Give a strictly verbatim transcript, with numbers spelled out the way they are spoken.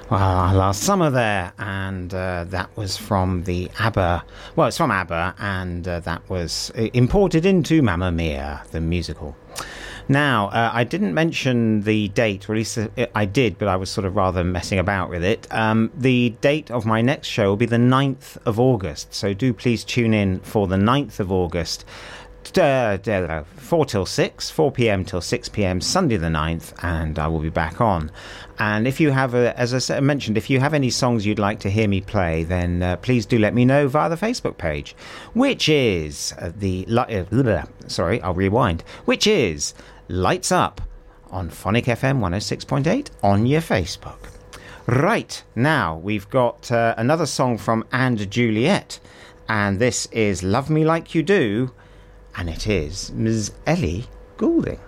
Well, last summer there, and uh, that was from the ABBA. Well, it's from ABBA, and uh, that was imported into Mamma Mia, the musical. Now, uh, I didn't mention the date, or at least I did, but I was sort of rather messing about with it. Um, the date of my next show will be the ninth of August, so do please tune in for the ninth of August. Uh, four till six, four p.m. till six p.m. Sunday the ninth, and I will be back on. And if you have, a, as I said, mentioned, if you have any songs you'd like to hear me play, then uh, please do let me know via the Facebook page, which is uh, the uh, sorry, I'll rewind. Which is Lights Up on Phonic F M one oh six point eight on your Facebook. Right now, we've got uh, another song from And Juliet, and this is Love Me Like You Do. And it is Miss Ellie Goulding.